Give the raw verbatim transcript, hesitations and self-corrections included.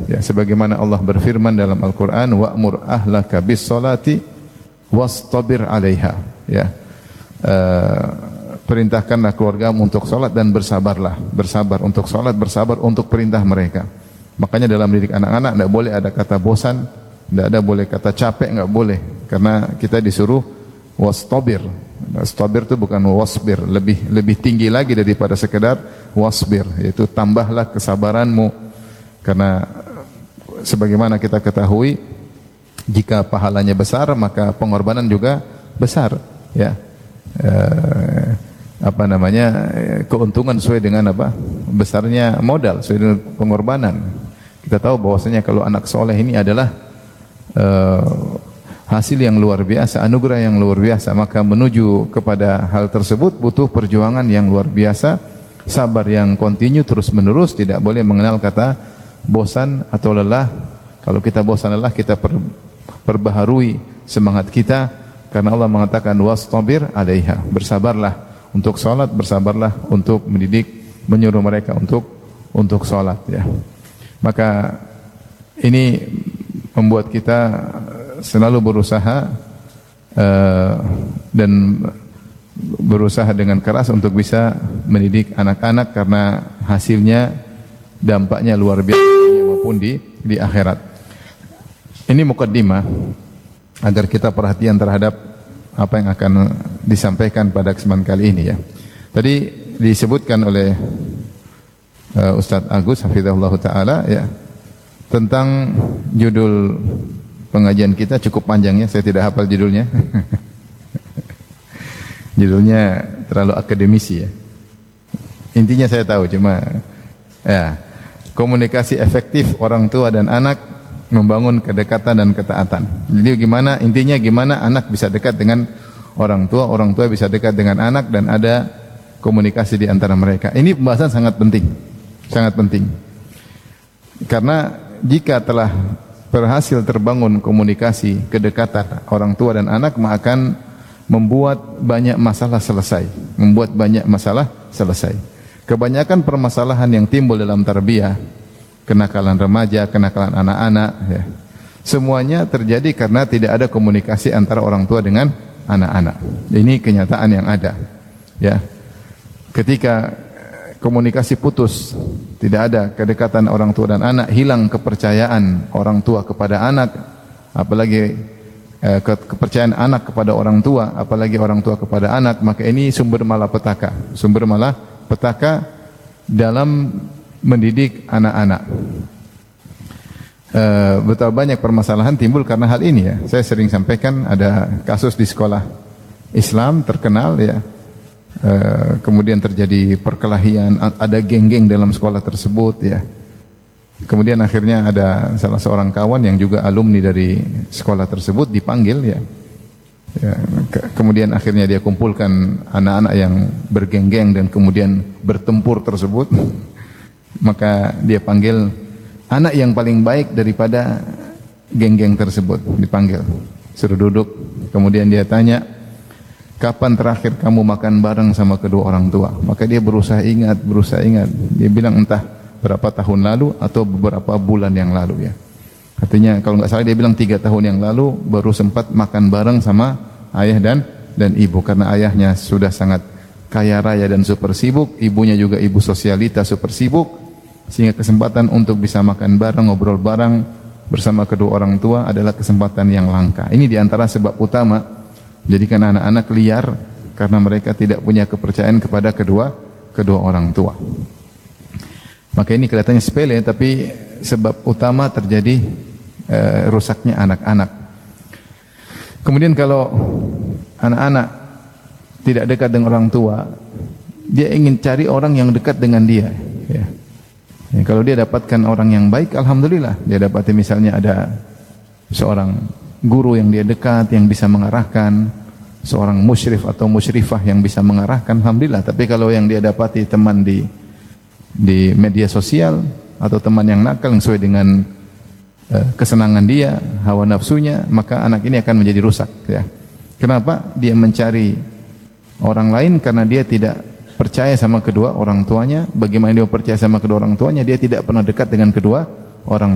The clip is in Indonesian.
Ya, sebagaimana Allah berfirman dalam Al-Qur'an, wa'mur ahlaka bis-sholati wastabir 'alaiha. Ya. Uh, perintahkanlah keluargamu untuk salat dan bersabarlah. Bersabar untuk salat, bersabar untuk perintah mereka. Makanya dalam didik anak-anak tidak boleh ada kata bosan, tidak ada boleh kata capek, enggak boleh. Karena kita disuruh wastabir. Wastabir itu bukan wasbir, lebih lebih tinggi lagi daripada sekedar wasbir, yaitu tambahlah kesabaranmu. Karena sebagaimana kita ketahui, jika pahalanya besar maka pengorbanan juga besar, ya. Eh, apa namanya, keuntungan sesuai dengan apa? Besarnya modal, sesuai dengan pengorbanan. Kita tahu bahwasanya kalau anak soleh ini adalah eh, hasil yang luar biasa, anugerah yang luar biasa, maka menuju kepada hal tersebut butuh perjuangan yang luar biasa, sabar yang kontinu terus menerus, tidak boleh mengenal kata bosan atau lelah. Kalau kita bosan lelah, kita per, perbaharui semangat kita, karena Allah mengatakan wastabir 'alaiha, bersabarlah untuk salat, bersabarlah untuk mendidik, menyuruh mereka untuk untuk salat, ya. Maka ini membuat kita selalu berusaha uh, dan berusaha dengan keras untuk bisa mendidik anak-anak, karena hasilnya, dampaknya luar biasa maupun di di akhirat. Ini mukaddimah agar kita perhatian terhadap apa yang akan disampaikan pada kesempatan kali ini, ya. Tadi disebutkan oleh uh, Ustaz Agus hafizahullah taala, ya, tentang judul pengajian kita cukup panjang, ya. Saya tidak hafal judulnya. Judulnya terlalu akademisi, ya. Intinya saya tahu, cuma ya, komunikasi efektif orang tua dan anak membangun kedekatan dan ketaatan. Jadi gimana, intinya gimana anak bisa dekat dengan orang tua, orang tua bisa dekat dengan anak, dan ada komunikasi di antara mereka. Ini pembahasan sangat penting, sangat penting. Karena jika telah berhasil terbangun komunikasi, kedekatan orang tua dan anak, maka akan membuat banyak masalah selesai, membuat banyak masalah selesai. Kebanyakan permasalahan yang timbul dalam tarbiyah, kenakalan remaja, kenakalan anak-anak, ya, semuanya terjadi karena tidak ada komunikasi antara orang tua dengan anak-anak. Ini kenyataan yang ada, ya. Ketika komunikasi putus, tidak ada kedekatan orang tua dan anak, hilang kepercayaan orang tua kepada anak, apalagi eh, ke kepercayaan anak kepada orang tua, apalagi orang tua kepada anak, maka ini sumber malapetaka, sumber malapetaka dalam mendidik anak-anak. Uh, betapa banyak permasalahan timbul karena hal ini, ya. Saya sering sampaikan ada kasus di sekolah Islam terkenal, ya. Uh, kemudian terjadi perkelahian, ada geng-geng dalam sekolah tersebut, ya. Kemudian akhirnya ada salah seorang kawan yang juga alumni dari sekolah tersebut dipanggil, ya. Ya, ke kemudian akhirnya dia kumpulkan anak-anak yang bergeng-geng dan kemudian bertempur tersebut. Maka dia panggil anak yang paling baik daripada geng-geng tersebut, dipanggil, suruh duduk. Kemudian dia tanya, kapan terakhir kamu makan bareng sama kedua orang tua? Maka dia berusaha ingat, berusaha ingat. Dia bilang entah berapa tahun lalu atau beberapa bulan yang lalu, ya. Artinya kalau nggak salah dia bilang tiga tahun yang lalu baru sempat makan bareng sama ayah dan dan ibu, karena ayahnya sudah sangat kaya raya dan super sibuk, ibunya juga ibu sosialita super sibuk, sehingga kesempatan untuk bisa makan bareng, ngobrol bareng bersama kedua orang tua adalah kesempatan yang langka. Ini diantara sebab utama jadikan anak-anak liar, karena mereka tidak punya kepercayaan kepada kedua kedua orang tua. Maka ini kelihatannya sepele, tapi sebab utama terjadi eh, rusaknya anak-anak. Kemudian kalau anak-anak tidak dekat dengan orang tua, dia ingin cari orang yang dekat dengan dia, ya. Ya, kalau dia dapatkan orang yang baik, alhamdulillah. Dia dapati misalnya ada seorang guru yang dia dekat, yang bisa mengarahkan, seorang musyrif atau musyrifah yang bisa mengarahkan, alhamdulillah. Tapi kalau yang dia dapati teman di di media sosial atau teman yang nakal yang sesuai dengan uh, kesenangan dia, hawa nafsunya, maka anak ini akan menjadi rusak, ya. Kenapa? Dia mencari orang lain karena dia tidak percaya sama kedua orang tuanya. Bagaimana dia percaya sama kedua orang tuanya? Dia tidak pernah dekat dengan kedua orang